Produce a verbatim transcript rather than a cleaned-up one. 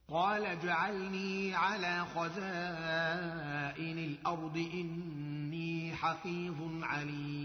قال اجعلني على خزائن الأرض إني حفيظ عليم